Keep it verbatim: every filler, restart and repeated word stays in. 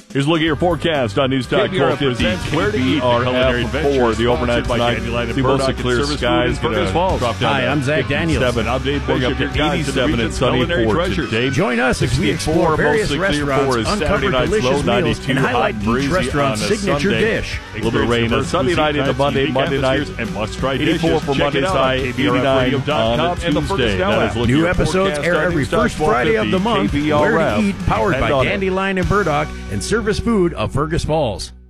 Here's a look at your forecast on News Talk K B R F twelve fifty. presents Where to K B Eat, R the culinary F adventure four, the overnight sponsored by tonight. Dandelion and See mostly Burdock clear and Service skies. Food in Fergus Falls. Drop down Hi, to I'm Zach Daniels. fifty-seven. Update Going push up of your to guide to the eighty-seven and region's sunny culinary for treasures. today. Join us as we explore sixty-four, various mostly clear restaurants, for uncover Saturday night's delicious low, meals, ninety-two, and hot highlight and each breezy restaurant's on a signature Sunday. dish. A little bit of rain on Sunday night into Monday, Monday night. And must-try eighty-four dishes. for Check Monday's it out high, on K B R F radio eighty-nine dot com on and the Fergus Tuesday. Now That app. is looking New at your episodes forecast air on every News Talk first Friday of the twelve fifty, month. K B R Where F. to Eat, powered And by on it. Dandelion and Burdock and Service Food of Fergus Falls.